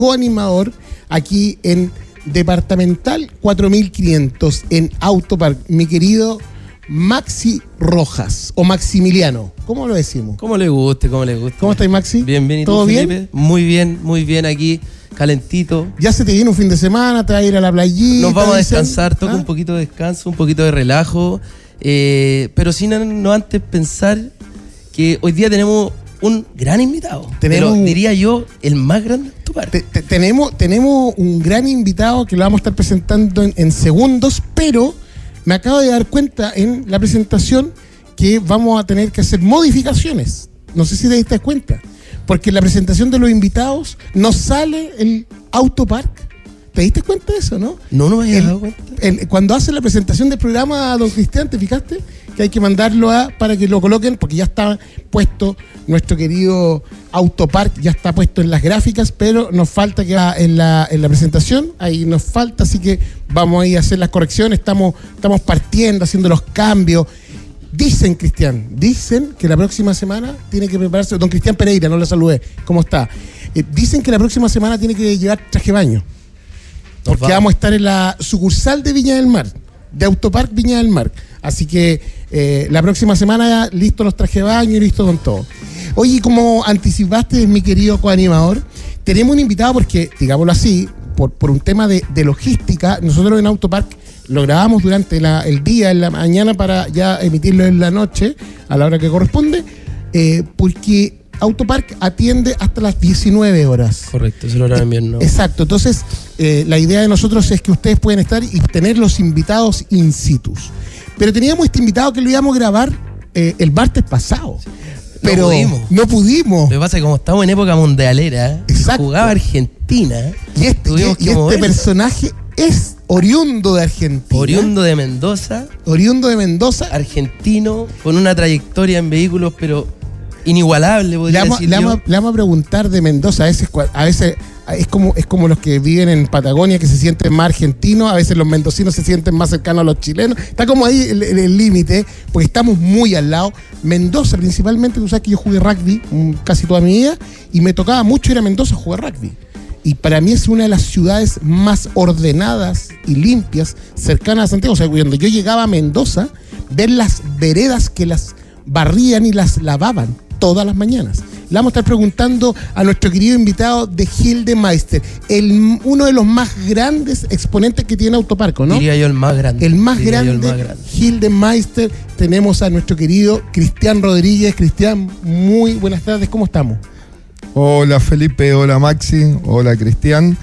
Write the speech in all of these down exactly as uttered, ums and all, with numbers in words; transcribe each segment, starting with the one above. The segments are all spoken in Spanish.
coanimador aquí en Departamental cuatro mil quinientos en Autopark, mi querido Maxi Rojas o Maximiliano, ¿cómo lo decimos? Como le guste, como le guste. ¿Cómo estás, Maxi? Bien, bien. ¿Y ¿Todo tú, bien? Felipe? Muy bien, muy bien aquí, calentito. Ya se te viene un fin de semana, te vas a ir a la playita. Nos vamos a dicen. descansar, toca ¿Ah? un poquito de descanso, un poquito de relajo, eh, pero sin no antes pensar que hoy día tenemos un gran invitado. Tenemos pero un- diría yo, el más grande de tu parte. Te- te- tenemos, tenemos un gran invitado que lo vamos a estar presentando en, en segundos, pero me acabo de dar cuenta en la presentación que vamos a tener que hacer modificaciones. No sé si te diste cuenta, porque en la presentación de los invitados nos sale el Autopark. ¿Te diste cuenta de eso, no? No, no me había El- dado cuenta. el- cuando hace la presentación del programa, don Cristian, ¿te fijaste? Que hay que mandarlo a para que lo coloquen, porque ya está puesto nuestro querido Autopark, ya está puesto en las gráficas, pero nos falta que va en la, en la presentación, ahí nos falta, así que vamos a ir a hacer las correcciones, estamos, estamos partiendo, haciendo los cambios. Dicen, Cristian, dicen que la próxima semana tiene que prepararse, don Cristian Pereira, no lo saludé, ¿cómo está? Eh, dicen que la próxima semana tiene que llevar traje de baño. Porque vamos. vamos a estar en la sucursal de Viña del Mar, de Autopark Viña del Mar. Así que eh, la próxima semana ya listos los trajes de baño y listo con todo. Oye, como anticipaste, mi querido coanimador, tenemos un invitado porque, digámoslo así, por, por un tema de, de logística, nosotros en Autopark lo grabamos durante la- el día, en la mañana, para ya emitirlo en la noche, a la hora que corresponde, eh, porque Autopark atiende hasta las diecinueve horas. Correcto, se lo harán bien, ¿no? Exacto, entonces eh, la idea de nosotros es que ustedes pueden estar y tener los invitados in situ. Pero teníamos este invitado que lo íbamos a grabar eh, el martes pasado. Pero pudimos. no pudimos. Lo que pasa es que como estamos en época mundialera, Exacto. jugaba Argentina, Y este, tuvimos y que este moverlo. personaje es oriundo de Argentina. oriundo de Mendoza, Oriundo de Mendoza. argentino, con una trayectoria en vehículos, pero inigualable, Le podría vamos, decir le yo. vamos- le vamos a preguntar de Mendoza. A veces, cua- a veces es como, es como los que viven en Patagonia, que se sienten más argentinos. A veces los mendocinos se sienten más cercanos a los chilenos. Está como ahí el el- el límite, porque estamos muy al lado. Mendoza, principalmente, tú sabes que yo jugué rugby mm, casi toda mi vida y me tocaba mucho ir a Mendoza a jugar rugby. Y para mí es una de las ciudades más ordenadas y limpias cercanas a Santiago. O sea, cuando yo llegaba a Mendoza, ver las veredas que las barrían y las lavaban todas las mañanas. Le vamos a estar preguntando a nuestro querido invitado de Gildemeister, el, uno de los más grandes exponentes que tiene Autoparco, ¿no? Diría yo el más grande. El más diría yo grande, el más grande. Gildemeister. Tenemos a nuestro querido Cristian Rodríguez. Cristian, muy buenas tardes, ¿cómo estamos? Hola Felipe, hola Maxi, hola Cristian.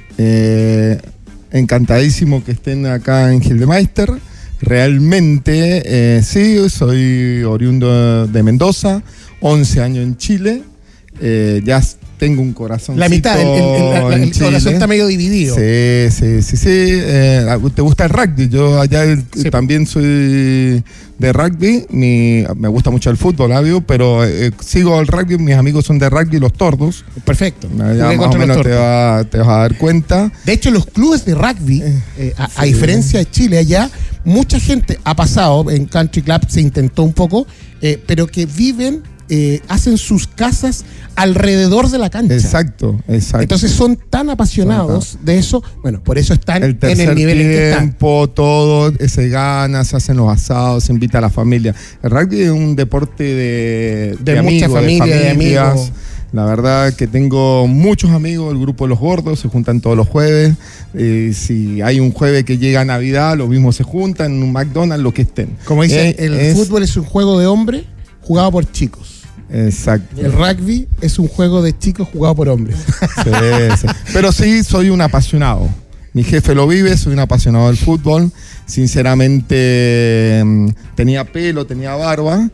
Eh, encantadísimo que estén acá en Gildemeister. Realmente, eh, sí, soy oriundo de Mendoza, once años en Chile. Eh, ya tengo un corazón. La mitad, el, el- el- la- el corazón está medio dividido. Sí, sí, sí, sí. Eh, ¿te gusta el rugby? Yo allá eh, Sí. también soy de rugby. Mi- me gusta mucho el fútbol, obvio, pero eh, sigo el rugby. Mis amigos son de rugby, los tordos. Perfecto. Ya Jugué más o contra los menos te, tortos. va- te vas a dar cuenta. De hecho, los clubes de rugby, eh, a, a sí. diferencia de Chile, allá mucha gente ha pasado, en Country Club se intentó un poco, eh, pero que viven, eh, hacen sus casas alrededor de la cancha. Exacto, exacto. Entonces son tan apasionados de eso, bueno, por eso están el en tercer el nivel en que están. tiempo, todo, eh, se gana, se hacen los asados, se invita a la familia. El rugby es un deporte de, De mucha amigos, familia, de familias. amigos. La verdad que tengo muchos amigos, el grupo de los gordos, se juntan todos los jueves. Eh, si hay un jueves que llega a Navidad, lo mismo se juntan, en un McDonald's, lo que estén. Como dicen, Eh, el es- fútbol es un juego de hombres jugado por chicos. Exacto. El rugby es un juego de chicos jugado por hombres. Sí, sí. Pero sí, soy un apasionado. Mi jefe lo vive, soy un apasionado del fútbol. Sinceramente, mm, tenía pelo, tenía barba.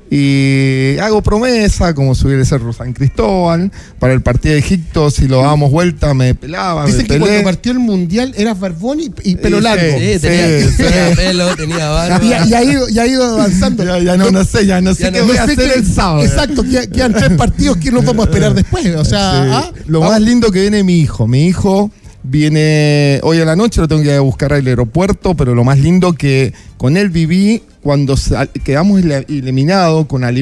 Y hago promesa, como subir el Cerro San Cristóbal. Para el partido de Egipto, si lo damos vuelta, me pelaba, Dicen me que pelé. cuando partió el mundial eras barbón y, y pelo Sí, largo. Sí, Sí, tenía, sí. tenía pelo, tenía barba. Y, ha- y ha ido, y ha ido avanzando. Ya, ya no, no sé, ya no sé Ya qué no voy a sé hacer qué- el sábado. Exacto, quedan, quedan tres partidos que nos vamos a esperar después. O sea, Sí. ah, Lo vamos- más lindo que viene mi hijo. Mi hijo viene hoy a la noche, lo tengo que ir a buscar al aeropuerto, pero lo más lindo que con él viví cuando sal- quedamos ele- eliminados con